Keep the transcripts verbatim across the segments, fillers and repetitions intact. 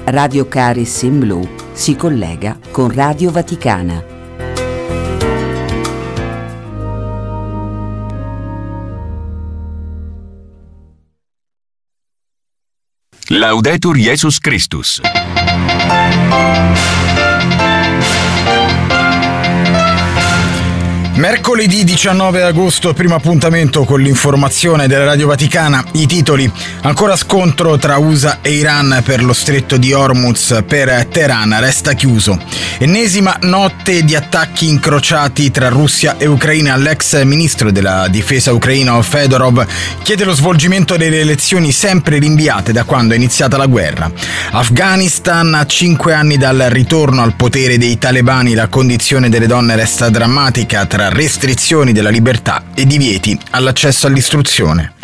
Radio Caris in Blu si collega con Radio Vaticana. Laudetur Jesus Christus. Mercoledì diciannove agosto, primo appuntamento con l'informazione della Radio Vaticana. I titoli: ancora scontro tra U S A e Iran per lo stretto di Hormuz, per Teheran resta chiuso. Ennesima notte di attacchi incrociati tra Russia e Ucraina. L'ex ministro della difesa ucraino Fedorov chiede lo svolgimento delle elezioni sempre rinviate da quando è iniziata la guerra. Afghanistan, a cinque anni dal ritorno al potere dei talebani, la condizione delle donne resta drammatica tra restrizioni della libertà e divieti all'accesso all'istruzione.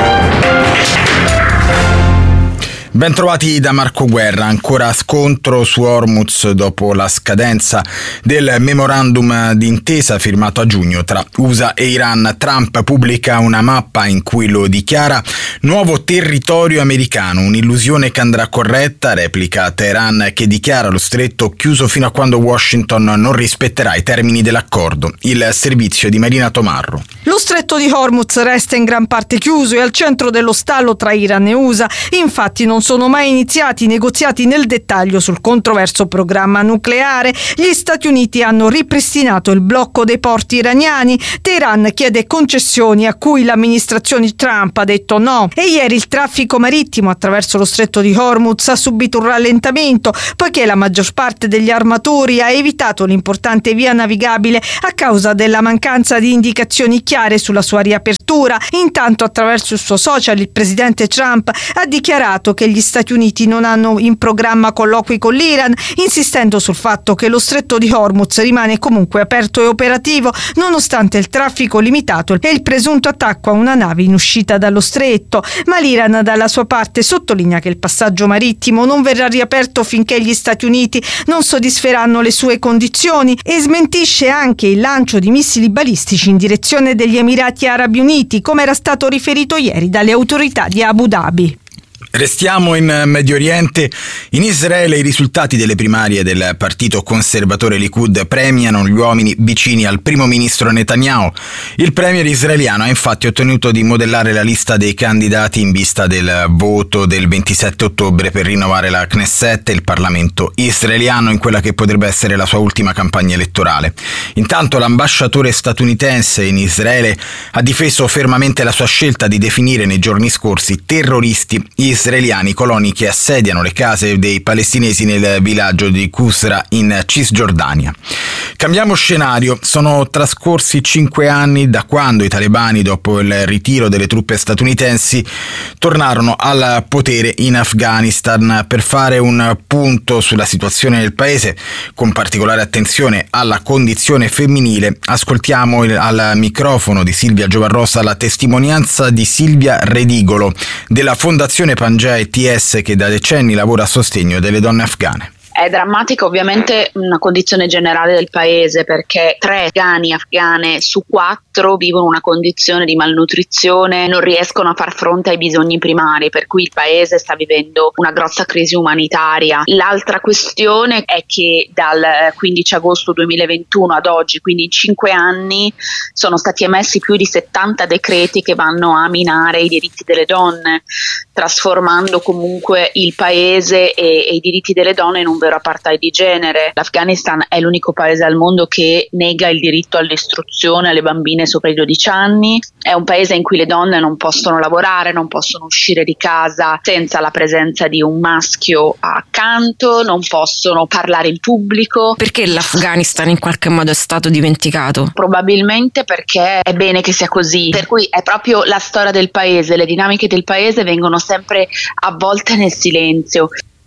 Ben trovati da Marco Guerra. Ancora scontro su Hormuz dopo la scadenza del memorandum d'intesa firmato a giugno tra U S A e Iran. Trump pubblica una mappa in cui lo dichiara nuovo territorio americano, un'illusione che andrà corretta, replica Teheran, che dichiara lo stretto chiuso fino a quando Washington non rispetterà i termini dell'accordo. Il servizio di Marina Tomarro. Lo stretto di Hormuz resta in gran parte chiuso e al centro dello stallo tra Iran e U S A. Infatti non sono mai iniziati i negoziati nel dettaglio sul controverso programma nucleare. Gli Stati Uniti hanno ripristinato il blocco dei porti iraniani. Teheran chiede concessioni a cui l'amministrazione Trump ha detto no. E ieri il traffico marittimo attraverso lo stretto di Hormuz ha subito un rallentamento, poiché la maggior parte degli armatori ha evitato l'importante via navigabile a causa della mancanza di indicazioni chiare sulla sua riapertura. Intanto, attraverso il suo social, il presidente Trump ha dichiarato che gli Stati Uniti non hanno in programma colloqui con l'Iran, insistendo sul fatto che lo stretto di Hormuz rimane comunque aperto e operativo nonostante il traffico limitato e il presunto attacco a una nave in uscita dallo stretto. Ma l'Iran dalla sua parte sottolinea che il passaggio marittimo non verrà riaperto finché gli Stati Uniti non soddisferanno le sue condizioni e smentisce anche il lancio di missili balistici in direzione degli Emirati Arabi Uniti, come era stato riferito ieri dalle autorità di Abu Dhabi. Restiamo in Medio Oriente. In Israele i risultati delle primarie del partito conservatore Likud premiano gli uomini vicini al primo ministro Netanyahu. Il premier israeliano ha infatti ottenuto di modellare la lista dei candidati in vista del voto del ventisette ottobre per rinnovare la Knesset e il Parlamento israeliano in quella che potrebbe essere la sua ultima campagna elettorale. Intanto l'ambasciatore statunitense in Israele ha difeso fermamente la sua scelta di definire nei giorni scorsi terroristi israeliani coloni che assediano le case dei palestinesi nel villaggio di Qusra in Cisgiordania. Cambiamo scenario. Sono trascorsi cinque anni da quando i talebani, dopo il ritiro delle truppe statunitensi, tornarono al potere in Afghanistan. Per fare un punto sulla situazione del paese, con particolare attenzione alla condizione femminile, ascoltiamo al microfono di Silvia Giovarrosa la testimonianza di Silvia Redigolo della Fondazione Pangea E T S, che da decenni lavora a sostegno delle donne afghane. È drammatica ovviamente una condizione generale del paese, perché tre afghani afghane su quattro vivono una condizione di malnutrizione, non riescono a far fronte ai bisogni primari, per cui il paese sta vivendo una grossa crisi umanitaria. L'altra questione è che dal quindici agosto duemilaventuno ad oggi, quindi in cinque anni, sono stati emessi più di settanta decreti che vanno a minare i diritti delle donne, trasformando comunque il paese e, e i diritti delle donne in un vero apartheid di genere. L'Afghanistan è l'unico paese al mondo che nega il diritto all'istruzione alle bambine sopra i dodici anni, è un paese in cui le donne non possono lavorare, non possono uscire di casa senza la presenza di un maschio accanto, non possono parlare in pubblico. Perché l'Afghanistan in qualche modo è stato dimenticato? Probabilmente perché è bene che sia così, per cui è proprio la storia del paese, le dinamiche del paese vengono sempre avvolte nel silenzio.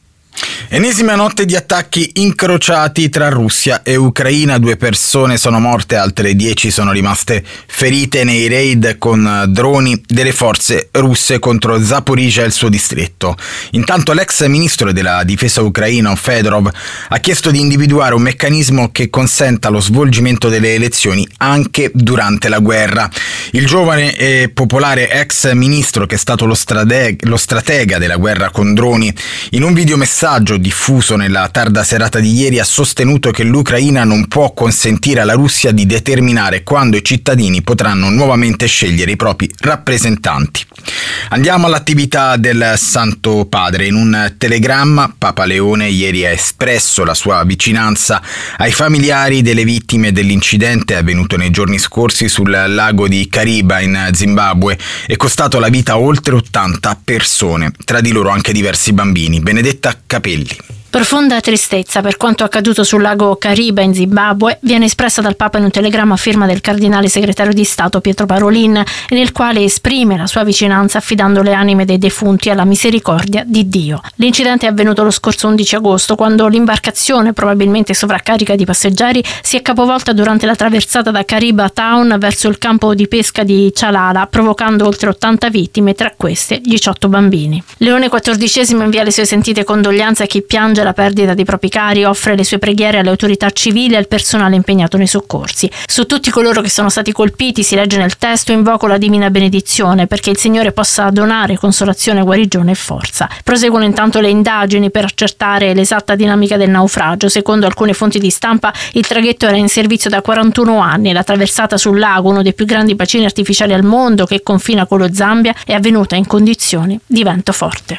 Ennesima notte di attacchi incrociati tra Russia e Ucraina. Due persone sono morte, altre dieci sono rimaste ferite nei raid con droni delle forze russe contro Zaporizhzhia e il suo distretto. Intanto l'ex ministro della difesa ucraino Fedorov ha chiesto di individuare un meccanismo che consenta lo svolgimento delle elezioni anche durante la guerra. Il giovane e popolare ex ministro, che è stato lo stratega, lo stratega della guerra con droni, in un videomessaggio diffuso nella tarda serata di ieri, ha sostenuto che l'Ucraina non può consentire alla Russia di determinare quando i cittadini potranno nuovamente scegliere i propri rappresentanti. Andiamo all'attività del Santo Padre. In un telegramma Papa Leone ieri ha espresso la sua vicinanza ai familiari delle vittime dell'incidente avvenuto nei giorni scorsi sul lago di Kariba in Zimbabwe e costato la vita a oltre ottanta persone, tra di loro anche diversi bambini. Benedetta Capelli. Profonda tristezza per quanto accaduto sul lago Kariba in Zimbabwe viene espressa dal Papa in un telegramma a firma del cardinale segretario di Stato Pietro Parolin, nel quale esprime la sua vicinanza affidando le anime dei defunti alla misericordia di Dio. L'incidente è avvenuto lo scorso undici agosto, quando l'imbarcazione, probabilmente sovraccarica di passeggeri, si è capovolta durante la traversata da Kariba Town verso il campo di pesca di Cialala, provocando oltre ottanta vittime, tra queste diciotto bambini. Leone quattordicesimo invia le sue sentite condoglianze a chi piange la perdita dei propri cari, offre le sue preghiere alle autorità civili e al personale impegnato nei soccorsi. Su tutti coloro che sono stati colpiti, si legge nel testo, invoco la divina benedizione perché il Signore possa donare consolazione, guarigione e forza. Proseguono intanto le indagini per accertare l'esatta dinamica del naufragio. Secondo alcune fonti di stampa, il traghetto era in servizio da quarantuno anni e la traversata sul lago, uno dei più grandi bacini artificiali al mondo che confina con lo Zambia, è avvenuta in condizioni di vento forte.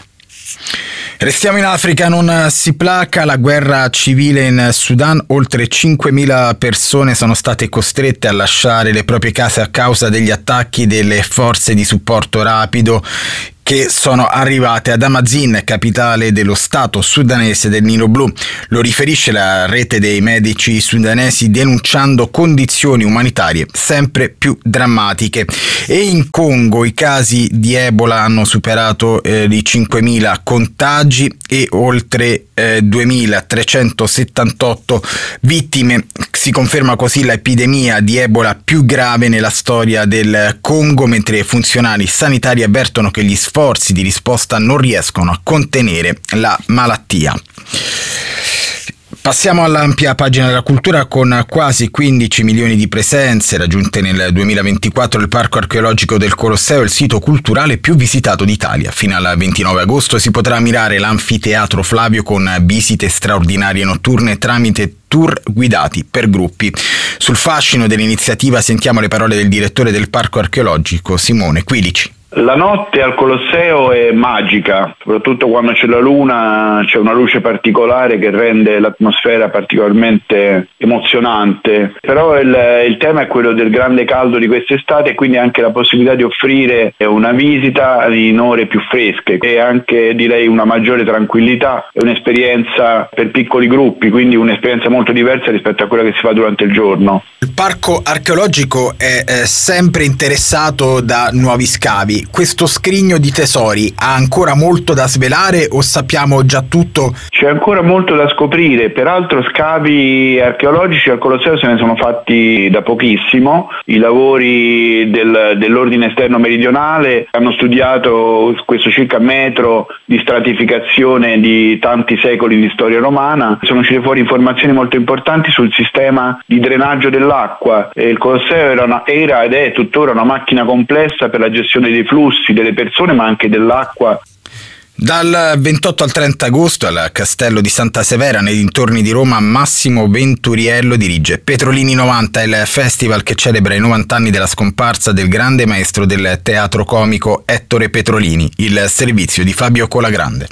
Restiamo in Africa, non si placa la guerra civile in Sudan. Oltre cinquemila persone sono state costrette a lasciare le proprie case a causa degli attacchi delle forze di supporto rapido che sono arrivate ad Amazin, capitale dello stato sudanese del Nilo Blu. Lo riferisce la rete dei medici sudanesi, denunciando condizioni umanitarie sempre più drammatiche. E in Congo i casi di Ebola hanno superato eh, i cinquemila contagi e oltre eh, duemilatrecentosettantotto vittime. Si conferma così l'epidemia di Ebola più grave nella storia del Congo, mentre funzionari sanitari avvertono che gli sforzi di risposta non riescono a contenere la malattia. Passiamo all'ampia pagina della cultura. Con quasi quindici milioni di presenze raggiunte nel duemilaventiquattro, il Parco Archeologico del Colosseo è il sito culturale più visitato d'Italia. Fino al ventinove agosto si potrà ammirare l'Anfiteatro Flavio con visite straordinarie notturne tramite tour guidati per gruppi. Sul fascino dell'iniziativa sentiamo le parole del direttore del Parco Archeologico, Simone Quilici. La notte al Colosseo è magica, soprattutto quando c'è la luna, c'è una luce particolare che rende l'atmosfera particolarmente emozionante. Però il, il tema è quello del grande caldo di quest'estate e quindi anche la possibilità di offrire una visita in ore più fresche e anche, direi, una maggiore tranquillità e un'esperienza per piccoli gruppi, quindi un'esperienza molto diversa rispetto a quella che si fa durante il giorno. Il Parco Archeologico è eh, sempre interessato da nuovi scavi. Questo scrigno di tesori ha ancora molto da svelare o sappiamo già tutto? C'è ancora molto da scoprire, peraltro scavi archeologici al Colosseo se ne sono fatti da pochissimo. I lavori del, dell'ordine esterno meridionale hanno studiato questo circa metro di stratificazione di tanti secoli di storia romana. Sono uscite fuori informazioni molto importanti sul sistema di drenaggio dell'acqua. Il Colosseo era, una, era ed è tuttora una macchina complessa per la gestione dei flussi delle persone ma anche dell'acqua. Dal ventotto al trenta agosto al Castello di Santa Severa nei dintorni di Roma, Massimo Venturiello dirige Petrolini novanta, il festival che celebra i novanta anni della scomparsa del grande maestro del teatro comico Ettore Petrolini, il servizio di Fabio Colagrande.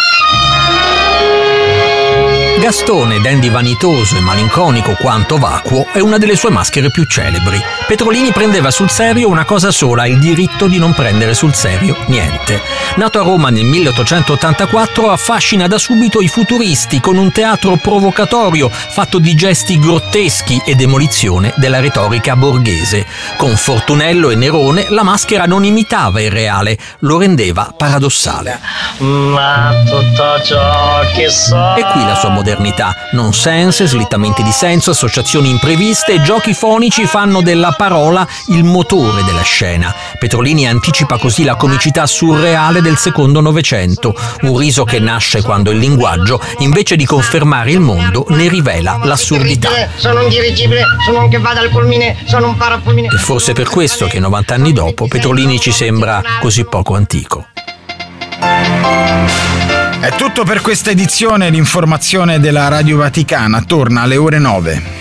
Gastone, dandy vanitoso e malinconico quanto vacuo, è una delle sue maschere più celebri. Petrolini prendeva sul serio una cosa sola, il diritto di non prendere sul serio niente. Nato a Roma nel milleottocentottantaquattro, affascina da subito i futuristi con un teatro provocatorio fatto di gesti grotteschi e demolizione della retorica borghese. Con Fortunello e Nerone la maschera non imitava il reale, lo rendeva paradossale. Ma tutto ciò che so... E qui la sua modernità. Nonsense, slittamenti di senso, associazioni impreviste e giochi fonici fanno della parola il motore della scena. Petrolini anticipa così la comicità surreale del secondo Novecento, un riso che nasce quando il linguaggio, invece di confermare il mondo, ne rivela l'assurdità. Sono un dirigibile, sono un che va dal fulmine, sono un parafulmine. E forse per questo che novanta anni dopo Petrolini ci sembra così poco antico. È tutto per questa edizione, l'informazione della Radio Vaticana torna alle ore nove.